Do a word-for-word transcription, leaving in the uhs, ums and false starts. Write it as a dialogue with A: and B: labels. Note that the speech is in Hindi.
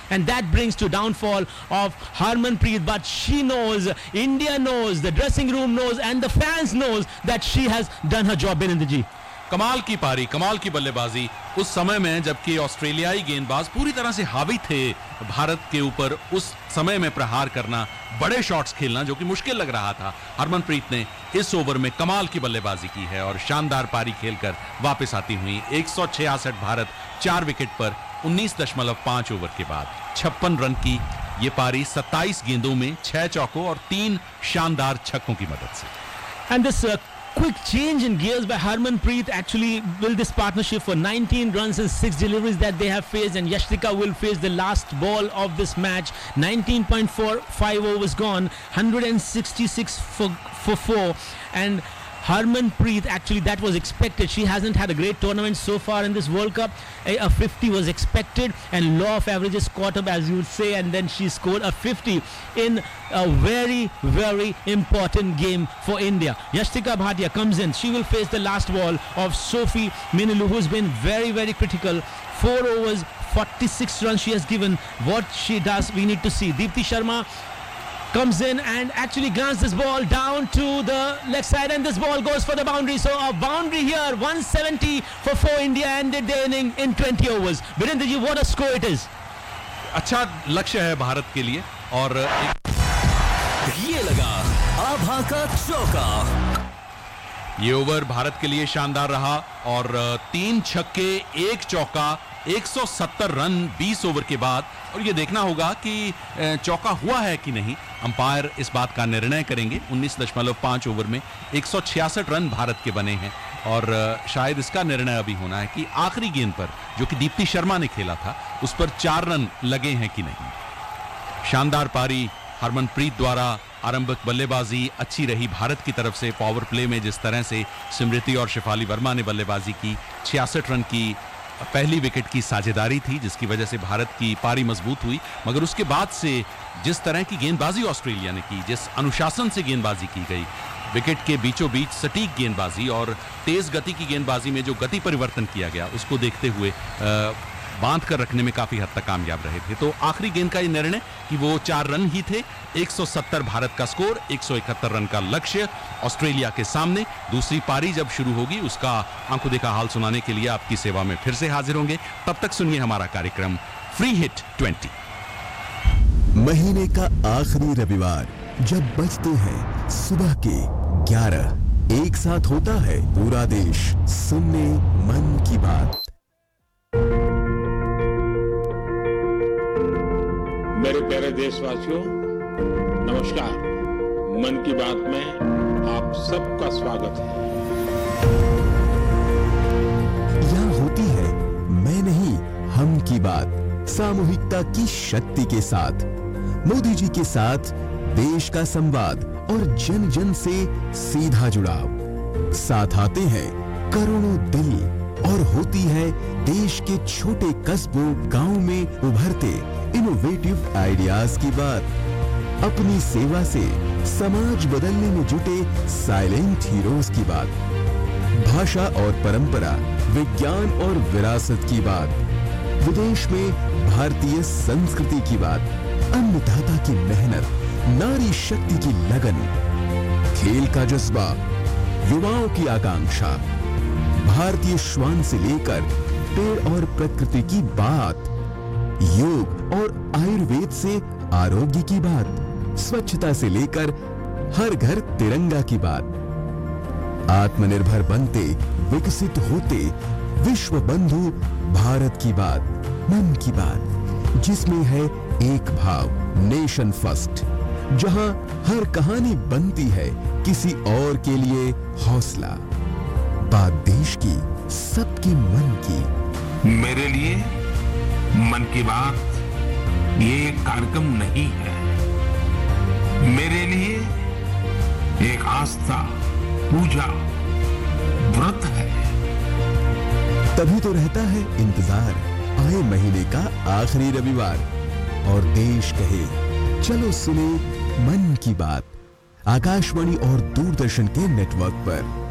A: and that brings to downfall of Harmanpreet. But she knows, India knows, the dressing room knows, and the fans knows that she has done her job. Bininder ji,
B: कमाल की पारी, कमाल की बल्लेबाजी उस समय में जबकि ऑस्ट्रेलियाई गेंदबाज पूरी तरह से हावी थे भारत के ऊपर। उस समय में प्रहार करना, बड़े शॉट्स खेलना जो कि मुश्किल लग रहा था, हरमनप्रीत ने इस ओवर में कमाल की बल्लेबाजी की है और शानदार पारी खेलकर वापस आती हुई एक सौ छियासठ भारत चार विकेट पर उन्नीस दशमलव पाँच ओवर के बाद छप्पन रन की ये पारी सत्ताईस गेंदों में छह चौकों और तीन शानदार छक्कों की मदद से।
A: and this uh, quick change in gears by Harmanpreet actually built this partnership for nineteen runs and six deliveries that they have faced, and Yashtika will face the last ball of this match. nineteen point four five overs gone, one hundred sixty-six for, for four, and Harmanpreet, actually that was expected. She hasn't had a great tournament so far in this World Cup. A, a fifty was expected, and law of averages caught up, as you would say, and then she scored a fifty in a very, very important game for India. Yashtika Bhatia comes in. She will face the last ball of Sophie Minilu, who's been very, very critical. Four overs, forty-six runs she has given. What she does, we need to see. Deepti Sharma comes in and actually grants this ball down to the leg side, and this ball goes for the boundary. So a boundary here, one seventy for four. India ended their inning in twenty overs. Virendra ji, what a score it is.
B: अच्छा लक्ष्य है भारत के लिए। और
C: ये लगा आभा का चौका।
B: ये ओवर भारत के लिए शानदार रहा और तीन छक्के एक चौका, एक सौ सत्तर रन बीस ओवर के बाद। और ये देखना होगा कि चौका हुआ है कि नहीं, अंपायर इस बात का निर्णय करेंगे। उन्नीस दशमलव पाँच ओवर में एक सौ छियासठ रन भारत के बने हैं और शायद इसका निर्णय अभी होना है कि आखिरी गेंद पर जो कि दीप्ति शर्मा ने खेला था उस पर चार रन लगे हैं कि नहीं। शानदार पारी हरमनप्रीत द्वारा, आरंभिक बल्लेबाजी अच्छी रही भारत की तरफ से। पावर प्ले में जिस तरह से स्मृति और शेफाली वर्मा ने बल्लेबाजी की, छियासठ रन की पहली विकेट की साझेदारी थी जिसकी वजह से भारत की पारी मजबूत हुई। मगर उसके बाद से जिस तरह की गेंदबाजी ऑस्ट्रेलिया ने की, जिस अनुशासन से गेंदबाजी की गई, विकेट के बीचों बीच सटीक गेंदबाजी और तेज गति की गेंदबाजी में जो गति परिवर्तन किया गया, उसको देखते हुए आ, बांध कर रखने में काफी हद तक कामयाब रहे थे। तो आखिरी गेंद का ये निर्णय कि वो चार रन ही थे। एक सौ सत्तर भारत का स्कोर, एक सौ इकहत्तर रन का लक्ष्य ऑस्ट्रेलिया के सामने। दूसरी पारी जब शुरू होगी उसका आंखों देखा हाल सुनाने के लिए आपकी सेवा में फिर से हाजिर होंगे। तब तक सुनिए हमारा कार्यक्रम फ्री हिट बीस।
D: महीने का आखिरी रविवार जब बजते हैं सुबह के ग्यारह, एक साथ होता है पूरा देश सुनने मन की बात।
E: मेरे प्यारे देशवासियों, नमस्कार। मन की बात में आप सबका स्वागत है।
D: यहाँ होती है मैं नहीं हम की बात, सामूहिकता की शक्ति के साथ, मोदी जी के साथ देश का संवाद और जन जन से सीधा जुड़ाव। साथ आते हैं करोड़ों दिल और होती है देश के छोटे कस्बों गांव में उभरते इनोवेटिव आइडियाज की बात। अपनी सेवा से समाज बदलने में जुटे साइलेंट हीरोज की बात। भाषा और परंपरा, विज्ञान और विरासत की बात। विदेश में भारतीय संस्कृति की बात। अन्नदाता की मेहनत, नारी शक्ति की लगन, खेल का जज्बा, युवाओं की आकांक्षा, भारतीय श्वान से लेकर पेड़ और प्रकृति की बात, योग और आयुर्वेद से आरोग्य की बात, स्वच्छता से लेकर हर घर तिरंगा की बात। आत्मनिर्भर बनते, विकसित होते, विश्व बंधु भारत की बात, मन की बात, जिसमें है एक भाव, नेशन फर्स्ट, जहां हर कहानी बनती है किसी और के लिए हौसला। बात देश की, सबके मन की।
E: मेरे लिए मन की बात ये कार्यक्रम नहीं है, मेरे लिए एक आस्था, पूजा, व्रत है।
D: तभी तो रहता है इंतजार आए महीने का आखिरी रविवार और देश कहे चलो सुने मन की बात, आकाशवाणी और दूरदर्शन के नेटवर्क पर।